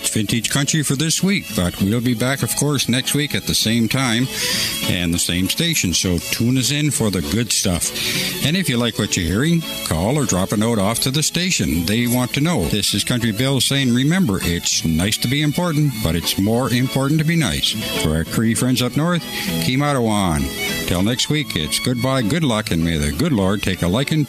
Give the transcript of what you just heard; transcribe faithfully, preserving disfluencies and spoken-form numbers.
It's Vintage Country for this week, but we'll be back, of course, next week at the same time and the same station, so tune us in for the good stuff. And if you like what you're hearing, call or drop a note off to the station. They want to know. This is Country Bill saying, remember, it's nice to be important, but it's more important to be nice. For our Cree friends up north, Keem Ottawa. Till next week, it's goodbye, good luck, and may the good Lord take a liking